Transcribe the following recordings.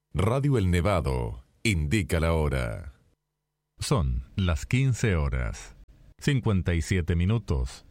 Radio El Nevado indica la hora. Son las 15 horas, 57 minutos.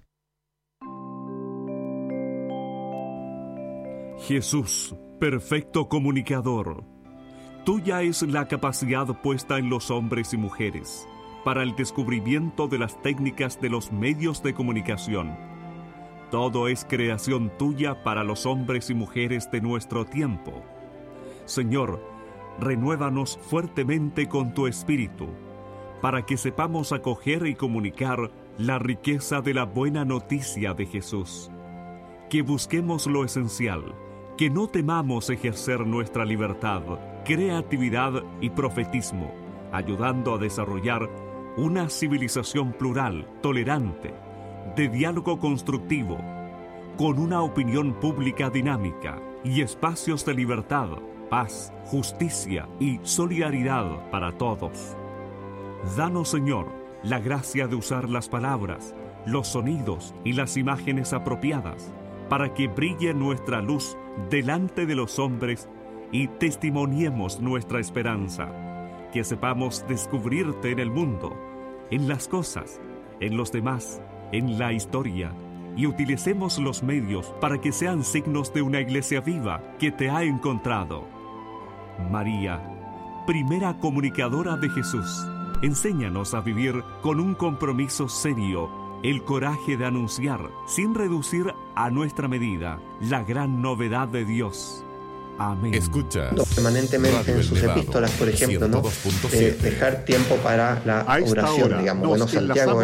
Jesús, perfecto comunicador, tuya es la capacidad puesta en los hombres y mujeres para el descubrimiento de las técnicas de los medios de comunicación. Todo es creación tuya para los hombres y mujeres de nuestro tiempo. Señor, renuévanos fuertemente con tu Espíritu, para que sepamos acoger y comunicar la riqueza de la buena noticia de Jesús. Que busquemos lo esencial, que no temamos ejercer nuestra libertad, creatividad y profetismo, ayudando a desarrollar una civilización plural, tolerante, de diálogo constructivo, con una opinión pública dinámica y espacios de libertad, paz, justicia y solidaridad para todos. Danos, Señor, la gracia de usar las palabras, los sonidos y las imágenes apropiadas para que brille nuestra luz delante de los hombres y testimoniemos nuestra esperanza. Que sepamos descubrirte en el mundo, en las cosas, en los demás, en la historia, y utilicemos los medios para que sean signos de una iglesia viva que te ha encontrado. María, primera comunicadora de Jesús, enséñanos a vivir con un compromiso serio, el coraje de anunciar, sin reducir a nuestra medida, la gran novedad de Dios. Amén. Escucha permanentemente en sus epístolas, por ejemplo, ¿no? Dejar tiempo para la oración, digamos. Bueno, Santiago,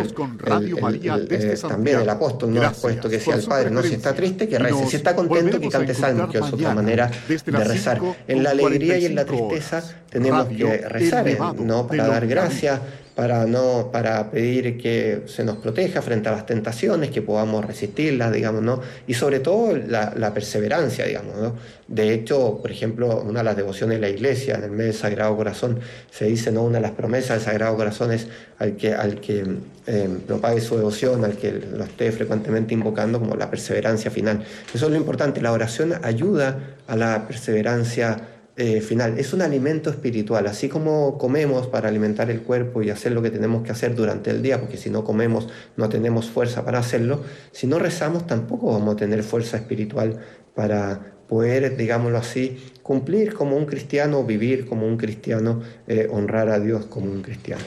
también el apóstol, ¿no? Puesto que decía al Padre, no, si está triste, que rece, si está contento, que cante salmos, que es otra manera de rezar. En la alegría y en la tristeza tenemos que rezar, ¿no? Para dar gracias, para pedir que se nos proteja frente a las tentaciones, que podamos resistirlas, digamos, ¿no? Y sobre todo la perseverancia, digamos, ¿no? De hecho, por ejemplo, una de las devociones de la Iglesia, en el mes del Sagrado Corazón, se dice, ¿no? Una de las promesas del Sagrado Corazón es al que propague su devoción, al que lo esté frecuentemente invocando, como la perseverancia final. Eso es lo importante, la oración ayuda a la perseverancia final. Es un alimento espiritual, así como comemos para alimentar el cuerpo y hacer lo que tenemos que hacer durante el día, porque si no comemos no tenemos fuerza para hacerlo. Si no rezamos tampoco vamos a tener fuerza espiritual para poder, digámoslo así, cumplir como un cristiano, vivir como un cristiano, honrar a Dios como un cristiano.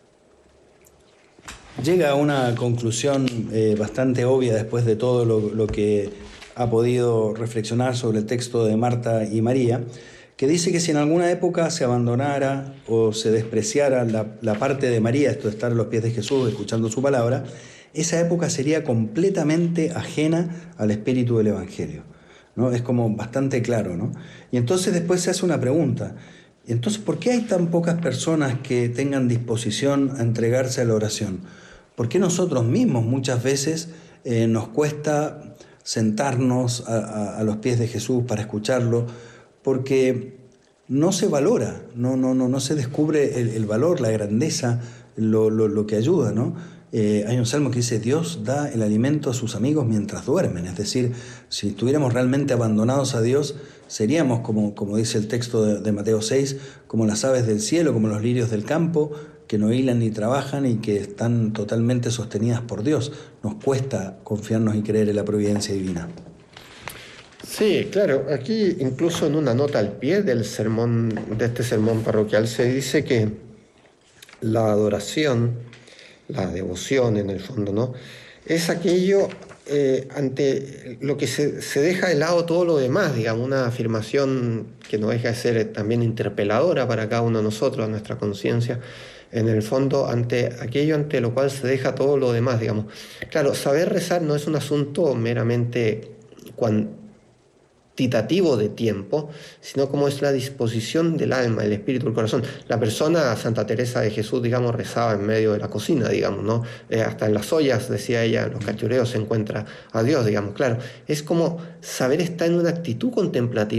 Llega a una conclusión bastante obvia después de todo lo que ha podido reflexionar sobre el texto de Marta y María, que dice que si en alguna época se abandonara o se despreciara la parte de María, esto de estar a los pies de Jesús, escuchando su palabra, esa época sería completamente ajena al espíritu del Evangelio, ¿no? Es como bastante claro, ¿no? Y entonces después se hace una pregunta. Entonces, ¿por qué hay tan pocas personas que tengan disposición a entregarse a la oración? ¿Por qué nosotros mismos muchas veces nos cuesta sentarnos a los pies de Jesús para escucharlo? Porque no se valora, no se descubre el valor, la grandeza, lo que ayuda, ¿no? Hay un salmo que dice, Dios da el alimento a sus amigos mientras duermen. Es decir, si estuviéramos realmente abandonados a Dios, seríamos, como dice el texto de Mateo 6, como las aves del cielo, como los lirios del campo, que no hilan ni trabajan y que están totalmente sostenidas por Dios. Nos cuesta confiarnos y creer en la providencia divina. Sí, claro. Aquí incluso en una nota al pie de este sermón parroquial se dice que la adoración, la devoción en el fondo, ¿no? Es aquello ante lo que se deja de lado todo lo demás, digamos, una afirmación que no deja de ser también interpeladora para cada uno de nosotros, nuestra conciencia, en el fondo, ante aquello ante lo cual se deja todo lo demás, digamos. Claro, saber rezar no es un asunto meramente cuantitativo de tiempo, sino como es la disposición del alma, del espíritu, del corazón. La persona, Santa Teresa de Jesús, digamos, rezaba en medio de la cocina, digamos, ¿no? Hasta en las ollas, decía ella, en los cachureos se encuentra a Dios, digamos. Claro, es como saber estar en una actitud contemplativa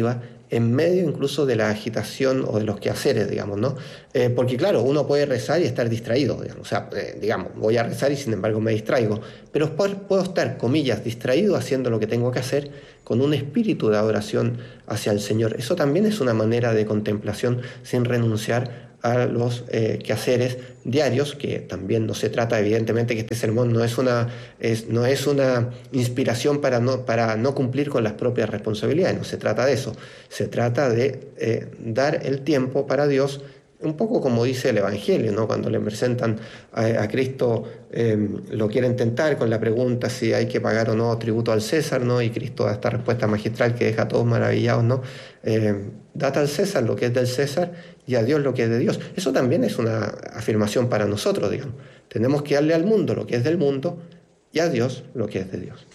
en medio incluso de la agitación o de los quehaceres, digamos, ¿no? Porque claro, uno puede rezar y estar distraído, digamos, o sea, digamos, voy a rezar y sin embargo me distraigo, pero puedo estar, comillas, distraído haciendo lo que tengo que hacer con un espíritu de adoración hacia el Señor. Eso también es una manera de contemplación sin renunciar a los quehaceres diarios, que también no se trata, evidentemente, que este sermón no es una inspiración para no cumplir con las propias responsabilidades, no se trata de eso, se trata de dar el tiempo para Dios, un poco como dice el Evangelio, ¿no? Cuando le presentan a Cristo, lo quieren tentar con la pregunta si hay que pagar o no tributo al César, ¿no? Y Cristo da esta respuesta magistral que deja a todos maravillados, ¿no? Date al César lo que es del César y a Dios lo que es de Dios. Eso también es una afirmación para nosotros, digamos. Tenemos que darle al mundo lo que es del mundo y a Dios lo que es de Dios.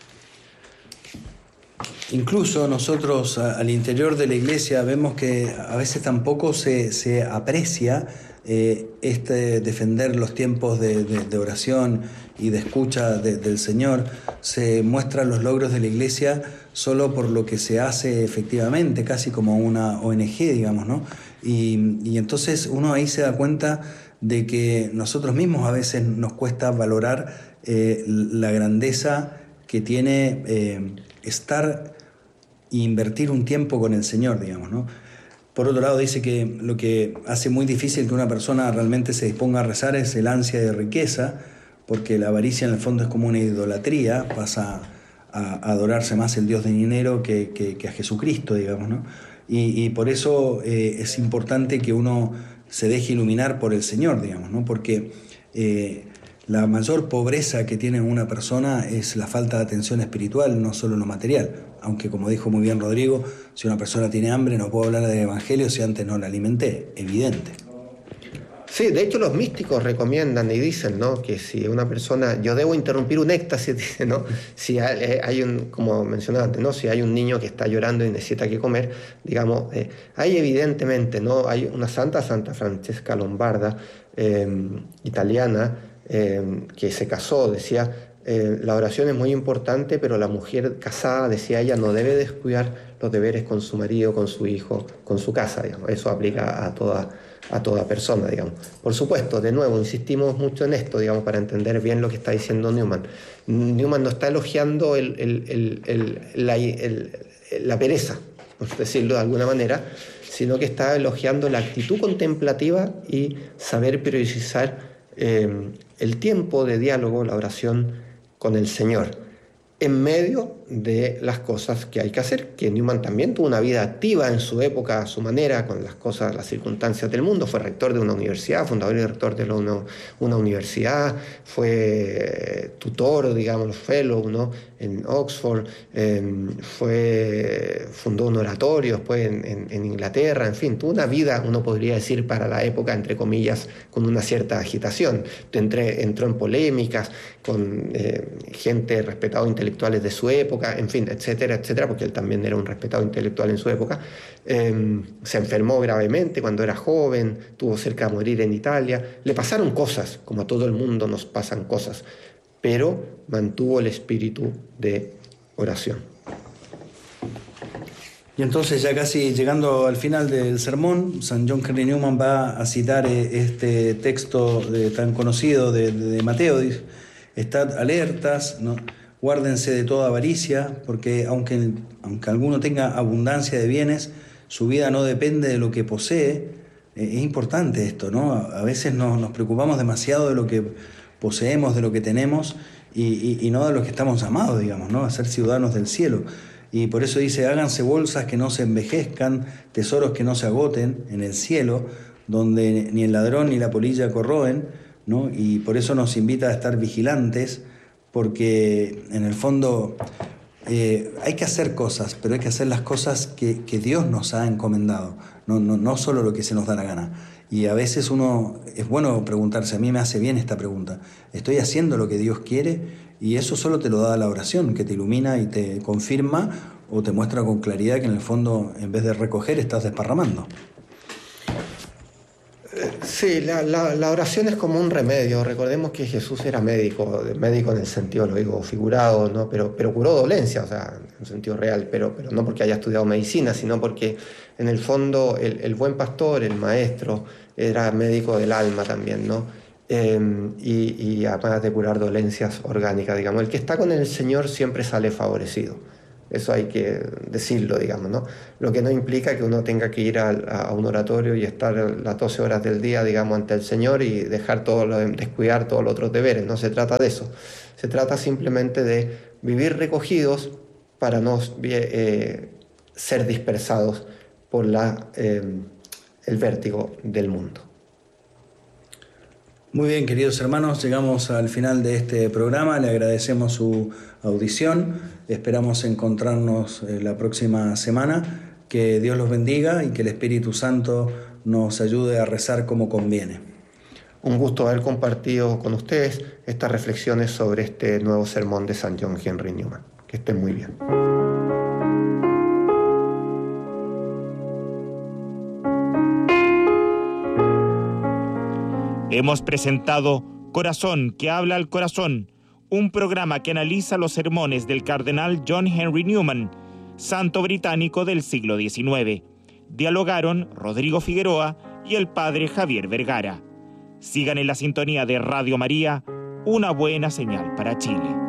Incluso nosotros al interior de la iglesia vemos que a veces tampoco se aprecia defender los tiempos de oración y de escucha del Señor. Se muestran los logros de la iglesia solo por lo que se hace efectivamente, casi como una ONG, digamos, ¿no? Y entonces uno ahí se da cuenta de que nosotros mismos a veces nos cuesta valorar la grandeza que tiene estar e invertir un tiempo con el Señor, digamos, ¿no? Por otro lado, dice que lo que hace muy difícil que una persona realmente se disponga a rezar es el ansia de riqueza, porque la avaricia en el fondo es como una idolatría, pasa a adorarse más el Dios del dinero que a Jesucristo, digamos, ¿no? Y por eso es importante que uno se deje iluminar por el Señor, digamos, ¿no? Porque la mayor pobreza que tiene una persona es la falta de atención espiritual, no solo lo material. Aunque, como dijo muy bien Rodrigo, si una persona tiene hambre no puedo hablar del Evangelio si antes no la alimenté, evidente. Sí, de hecho los místicos recomiendan y dicen, ¿no?, que si una persona, yo debo interrumpir un éxtasis, dice, ¿no? Si hay como mencionaba antes, ¿no?, si hay un niño que está llorando y necesita que comer, digamos, hay evidentemente, ¿no?, hay una Santa Francesca Lombarda, italiana, que se casó, decía, la oración es muy importante, pero la mujer casada, decía ella, no debe descuidar los deberes con su marido, con su hijo, con su casa, digamos. Eso aplica a toda persona, digamos. Por supuesto, de nuevo, insistimos mucho en esto, digamos, para entender bien lo que está diciendo Newman. Newman no está elogiando la pereza, por decirlo de alguna manera, sino que está elogiando la actitud contemplativa y saber priorizar el tiempo de diálogo, la oración con el Señor, en medio de las cosas que hay que hacer, que Newman también tuvo una vida activa en su época, a su manera, con las cosas, las circunstancias del mundo. Fue rector de una universidad, fundador y rector de una universidad, fue tutor, digamos, fellow, ¿no?, en Oxford, fundó un oratorio después en Inglaterra, en fin, tuvo una vida, uno podría decir, para la época, entre comillas, con una cierta agitación. Entró en polémicas con gente respetada, intelectuales de su época, en fin, etcétera, etcétera, porque él también era un respetado intelectual en su época. Se enfermó gravemente cuando era joven, tuvo cerca de morir en Italia. Le pasaron cosas, como a todo el mundo nos pasan cosas, pero mantuvo el espíritu de oración. Y entonces, ya casi llegando al final del sermón, San John Henry Newman va a citar este texto tan conocido de Mateo. Dice: estad alertas, ¿no?, guárdense de toda avaricia, porque aunque alguno tenga abundancia de bienes, su vida no depende de lo que posee. Es importante esto, ¿no? A veces nos preocupamos demasiado de lo que poseemos, de lo que tenemos, y no de lo que estamos llamados, digamos, ¿no?, a ser ciudadanos del cielo. Y por eso dice: háganse bolsas que no se envejezcan, tesoros que no se agoten en el cielo, donde ni el ladrón ni la polilla corroen, ¿no? Y por eso nos invita a estar vigilantes, porque en el fondo hay que hacer cosas, pero hay que hacer las cosas que Dios nos ha encomendado, no solo lo que se nos da la gana. Y a veces es bueno preguntarse, a mí me hace bien esta pregunta: ¿estoy haciendo lo que Dios quiere? Y eso solo te lo da la oración, que te ilumina y te confirma o te muestra con claridad que en el fondo, en vez de recoger, estás desparramando. Sí, la oración es como un remedio. Recordemos que Jesús era médico en el sentido, lo digo, figurado, ¿no? Pero curó dolencia, o sea, en un sentido real, pero no porque haya estudiado medicina, sino porque en el fondo el buen pastor, el maestro, era médico del alma también, ¿no? Y además de curar dolencias orgánicas, digamos. El que está con el Señor siempre sale favorecido. Eso hay que decirlo, digamos, ¿no? Lo que no implica que uno tenga que ir a un oratorio y estar las 12 horas del día, digamos, ante el Señor y descuidar todos los otros deberes. No se trata de eso. Se trata simplemente de vivir recogidos para no ser dispersados por el vértigo del mundo. Muy bien, queridos hermanos, llegamos al final de este programa. Le agradecemos su audición. Esperamos encontrarnos la próxima semana. Que Dios los bendiga y que el Espíritu Santo nos ayude a rezar como conviene. Un gusto haber compartido con ustedes estas reflexiones sobre este nuevo sermón de San John Henry Newman. Que estén muy bien. Hemos presentado Corazón que habla al corazón, un programa que analiza los sermones del cardenal John Henry Newman, santo británico del siglo XIX. Dialogaron Rodrigo Figueroa y el padre Javier Vergara. Sigan en la sintonía de Radio María, una buena señal para Chile.